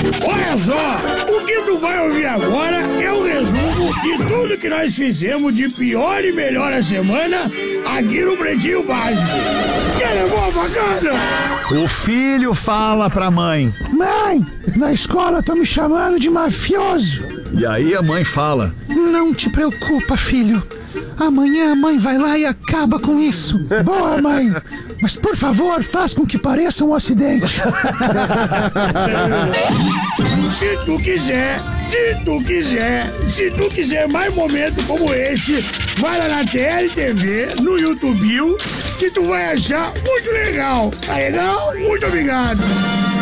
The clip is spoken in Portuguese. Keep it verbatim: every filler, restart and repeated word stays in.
Olha só, o que tu vai ouvir agora é o resumo de tudo que nós fizemos de pior e melhor a semana aqui no Pretinho Básico. Que levou bacana? O filho fala pra mãe: mãe, na escola estão me chamando de mafioso. E aí a mãe fala: não te preocupa, filho. Amanhã a mãe vai lá e acaba com isso. Boa, mãe. Mas, por favor, faz com que pareça um acidente. Se tu quiser, se tu quiser, se tu quiser mais momentos como esse, vai lá na T L T V, no YouTube, que tu vai achar muito legal. Tá legal? Muito obrigado.